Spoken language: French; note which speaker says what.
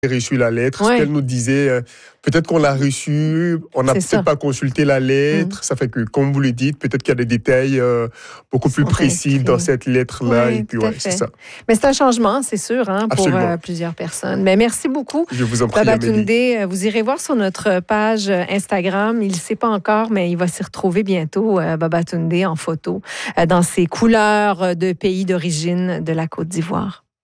Speaker 1: reçu la lettre,
Speaker 2: Ouais.
Speaker 1: ce qu'elle nous disait, peut-être qu'on l'a reçu, on n'a
Speaker 2: C'est ça.
Speaker 1: peut-être pas consulté la lettre, ça fait que, comme vous le dites, peut-être qu'il y a des détails beaucoup plus
Speaker 2: Sont
Speaker 1: précis
Speaker 2: inscrits.
Speaker 1: dans cette lettre-là,
Speaker 2: Oui,
Speaker 1: et puis
Speaker 2: tout à
Speaker 1: ouais, c'est
Speaker 2: fait.
Speaker 1: ça.
Speaker 2: Mais c'est un changement, c'est sûr, pour
Speaker 1: Absolument.
Speaker 2: plusieurs personnes. Mais merci beaucoup.
Speaker 1: Je vous en prie, Amélie.
Speaker 2: Babatunde, vous irez voir sur notre page Instagram. Il ne sait pas encore, mais il va s'y retrouver bientôt, Babatunde, en photo, dans ses couleurs de pays d'origine de la Côte d'Ivoire.